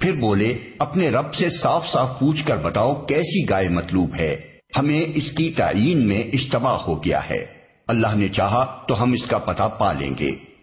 फिर बोले, अपने रब से साफ साफ पूछ कर बताओ कैसी गाय मतलूब है, हमें इसकी तायीन में इश्तबा हो गया है। अल्लाह ने चाहा तो हम इसका पता पा लेंगे।